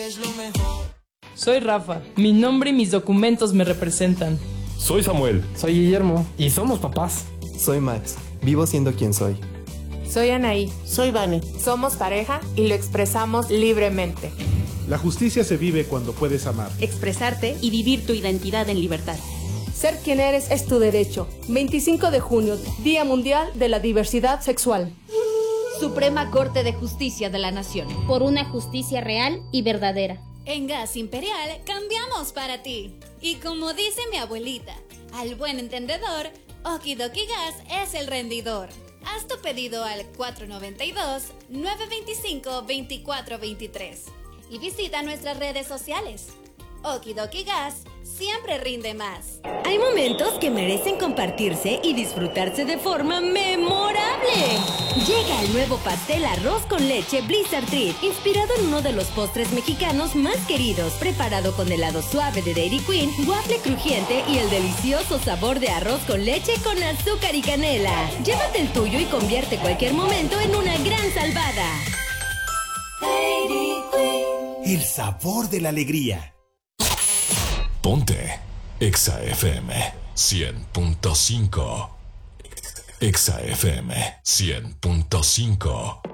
Soy Rafa. Mi nombre y mis documentos me representan. Soy Samuel. Soy Guillermo. Y somos papás. Soy Max. Vivo siendo quien soy. Soy Anaí. Soy Vane. Somos pareja y lo expresamos libremente. La justicia se vive cuando puedes amar, expresarte y vivir tu identidad en libertad. Ser quien eres es tu derecho. 25 de junio, Día Mundial de la Diversidad Sexual. Suprema Corte de Justicia de la Nación. Por una justicia real y verdadera. En Gas Imperial cambiamos para ti. Y como dice mi abuelita, al buen entendedor, Okidoki Gas es el rendidor. Haz tu pedido al 492-925-2423 y visita nuestras redes sociales. Okidoki Gas siempre rinde más. Hay momentos que merecen compartirse y disfrutarse de forma memorable. Llega el nuevo pastel arroz con leche Blizzard Treat, inspirado en uno de los postres mexicanos más queridos, preparado con helado suave de Dairy Queen, waffle crujiente y el delicioso sabor de arroz con leche con azúcar y canela. Llévate el tuyo y convierte cualquier momento en una gran salvada. Dairy Queen. El sabor de la alegría. Ponte Exa FM 100.5. Exa FM 100.5.